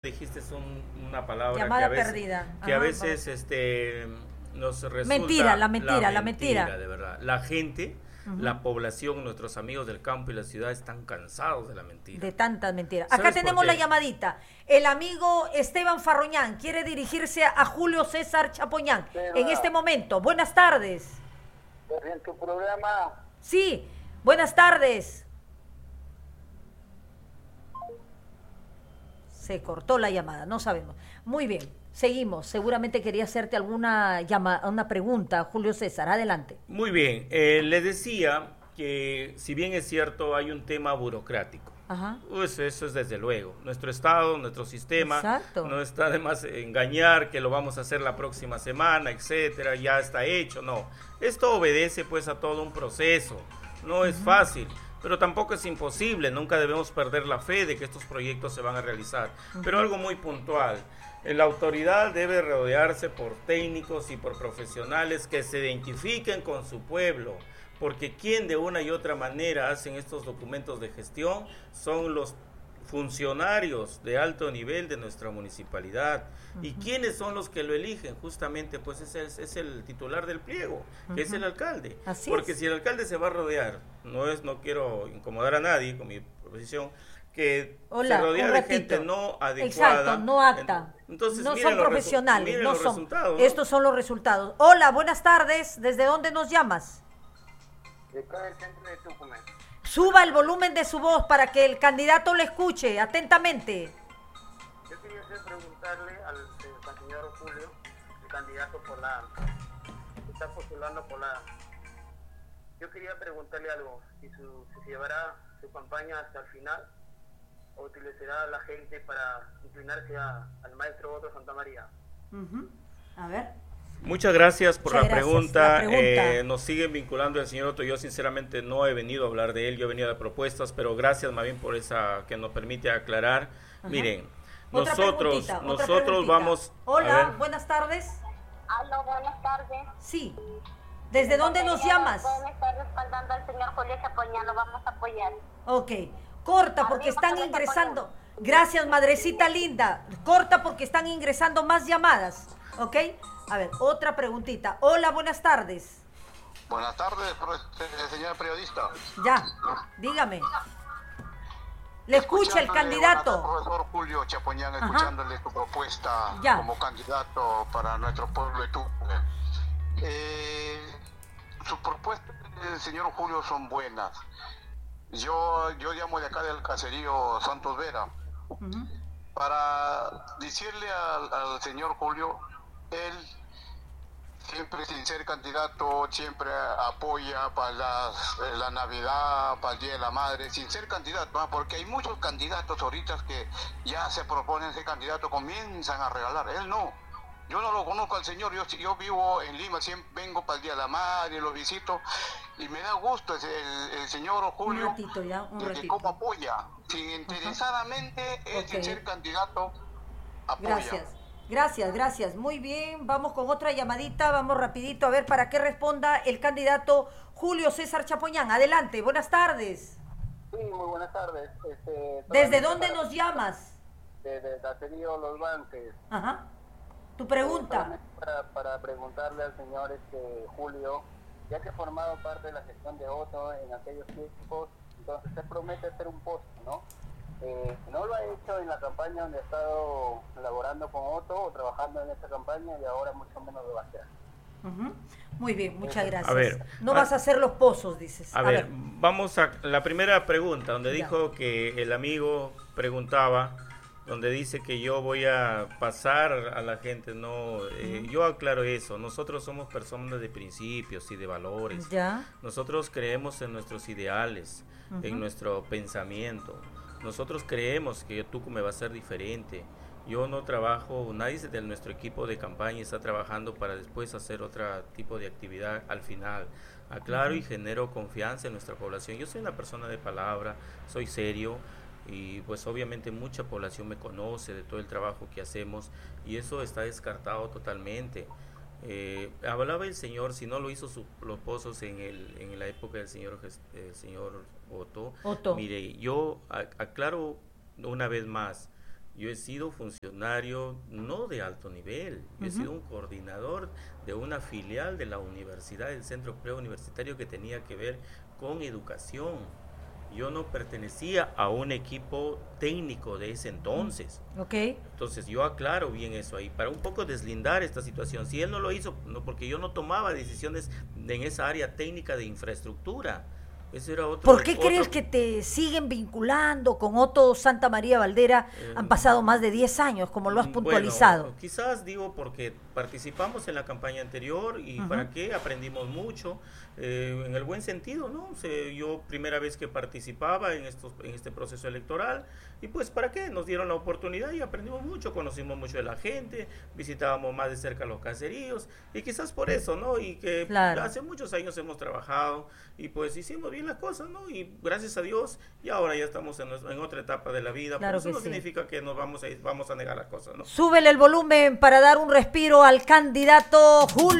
dijiste una palabra llamada perdida. Que a veces nos resulta mentira, la mentira, de verdad. La gente, la población, nuestros amigos del campo y la ciudad están cansados de la mentira. De tantas mentiras. Acá tenemos la llamadita. El amigo Esteban Farroñán quiere dirigirse a Julio César Chapoñán en este momento. Buenas tardes. ¿En tu programa? Sí, buenas tardes. Se cortó la llamada, no sabemos. Muy bien, seguimos. Seguramente quería hacerte una pregunta, Julio César. Adelante. Muy bien. Le decía que, si bien es cierto, hay un tema burocrático. Ajá. Pues eso es desde luego. Nuestro Estado, nuestro sistema, exacto, no está de más engañar que lo vamos a hacer la próxima semana, etcétera, ya está hecho. No, esto obedece pues a todo un proceso. No es fácil, pero tampoco es imposible. Nunca debemos perder la fe de que estos proyectos se van a realizar. Pero algo muy puntual. La autoridad debe rodearse por técnicos y por profesionales que se identifiquen con su pueblo, porque quien de una y otra manera hacen estos documentos de gestión son los funcionarios de alto nivel de nuestra municipalidad. ¿Y quiénes son los que lo eligen? Justamente pues es el titular del pliego, que es el alcalde. Porque si el alcalde se va a rodear, no quiero incomodar a nadie con mi posición, que se rodea de gente no adecuada. Exacto, no apta. Entonces, no son profesionales, no son. Resultados, ¿no? Estos son los resultados. Hola, buenas tardes. ¿Desde dónde nos llamas? De acá del centro de Tucumán. Suba el volumen de su voz para que el candidato le escuche atentamente. Yo quería preguntarle al señor Julio, el candidato que está postulando por la... Yo quería preguntarle algo, si se llevará su campaña hasta el final o utilizará a la gente para inclinarse al maestro Otto Santamaría. A ver. Muchas gracias por la pregunta. Nos siguen vinculando el señor Otto. Yo sinceramente no he venido a hablar de él, yo he venido a propuestas, pero gracias más bien por esa que nos permite aclarar. Miren, nosotros vamos... Hola, buenas tardes. Aló, buenas tardes. Sí. ¿Desde dónde nos llamas? Pueden estar respaldando al señor Julio Chapoñán, lo vamos a apoyar. Ok, corta porque están ingresando. Gracias, madrecita linda. Corta porque están ingresando más llamadas. ¿Ok? A ver, otra preguntita. Hola, buenas tardes. Buenas tardes, señora periodista. Ya, dígame. Le escucha el candidato. Profesor Julio Chapoñán, escuchándole su propuesta como candidato para nuestro pueblo de Tucumán. Sus propuestas, señor Julio, son buenas. Yo llamo de acá del caserío Santos Vera para decirle al señor Julio, él siempre, sin ser candidato, siempre apoya para la Navidad, para el Día de la Madre, sin ser candidato, ¿no? Porque hay muchos candidatos ahorita que ya se proponen ser candidato, comienzan a regalar. Él no. Yo no lo conozco al señor, yo vivo en Lima, siempre vengo para el Día de la Madre, lo visito, y me da gusto el señor Julio, un ratito. Cómo apoya, sin interesadamente, sin ser candidato, apoya. Gracias. Muy bien, vamos con otra llamadita, vamos rapidito a ver para qué responda el candidato Julio César Chapoñán. Adelante, buenas tardes. Sí, muy buenas tardes. ¿Desde dónde nos llamas? Desde el caserío Los Banques. Ajá. Tu pregunta. Para preguntarle al señor Julio, ya que ha formado parte de la gestión de Otto en aquellos tiempos, entonces se promete hacer un posto, ¿no? No lo ha hecho en la campaña donde ha estado laborando con Otto o trabajando en esta campaña, y ahora mucho menos lo va a hacer. Muy bien, muchas gracias. A ver, no vas a hacer los pozos, dices. A ver, vamos a la primera pregunta, donde dijo que el amigo preguntaba, donde dice que yo voy a pasar a la gente. No, yo aclaro eso. Nosotros somos personas de principios y de valores. Nosotros creemos en nuestros ideales, en nuestro pensamiento. Nosotros creemos que Tucumán va a ser diferente. Yo no trabajo, nadie de nuestro equipo de campaña está trabajando para después hacer otro tipo de actividad al final. Aclaro y genero confianza en nuestra población. Yo soy una persona de palabra, soy serio, y pues obviamente mucha población me conoce de todo el trabajo que hacemos, y eso está descartado totalmente. Hablaba el señor, si no lo hizo los pozos en la época del señor Otto. Mire, yo aclaro una vez más, Yo he sido funcionario no de alto nivel, yo he sido un coordinador de una filial de la universidad, del centro preuniversitario que tenía que ver con educación. Yo no pertenecía a un equipo técnico de ese entonces. Entonces yo aclaro bien eso ahí, para un poco deslindar esta situación. Si él no lo hizo, no, porque yo no tomaba decisiones en esa área técnica de infraestructura. Ese era otro, ¿Por qué crees que te siguen vinculando con Otto Santa María Valdera? Han pasado más de 10 años, como lo has puntualizado. Bueno, quizás digo porque participamos en la campaña anterior y para qué aprendimos mucho, en el buen sentido, ¿no? Yo primera vez que participaba en este proceso electoral y pues para qué, nos dieron la oportunidad y aprendimos mucho, conocimos mucho de la gente, visitábamos más de cerca los caseríos y quizás por eso, ¿no? Y que hace muchos años hemos trabajado y pues hicimos bien las cosas, ¿no? Y gracias a Dios, y ahora ya estamos en otra etapa de la vida, pero eso no significa que nos vamos a negar las cosas, ¿no? Súbele el volumen para dar un respiro al candidato Julio.